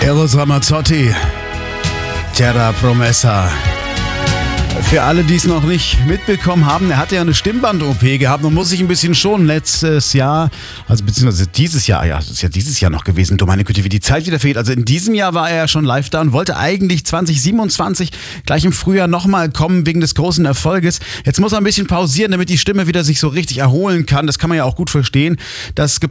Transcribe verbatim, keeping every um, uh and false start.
Eros Ramazzotti, Terra Promessa. Für alle, die es noch nicht mitbekommen haben, er hatte ja eine Stimmband-O P gehabt und muss sich ein bisschen schonen. Letztes Jahr, also beziehungsweise dieses Jahr, ja, das ist ja dieses Jahr noch gewesen, du meine Güte, wie die Zeit wieder fehlt. Also in diesem Jahr war er ja schon live da und wollte eigentlich zwanzig siebenundzwanzig gleich im Frühjahr nochmal kommen wegen des großen Erfolges. Jetzt muss er ein bisschen pausieren, damit die Stimme wieder sich so richtig erholen kann. Das kann man ja auch gut verstehen. Das